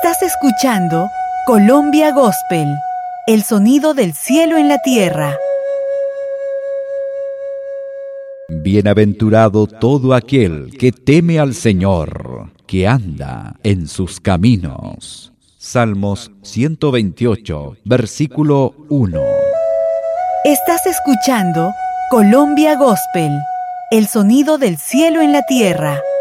Estás escuchando Colombia Gospel, el sonido del cielo en la tierra. Bienaventurado todo aquel que teme al Señor, que anda en sus caminos. Salmos 128, versículo 1. Estás escuchando Colombia Gospel, el sonido del cielo en la tierra.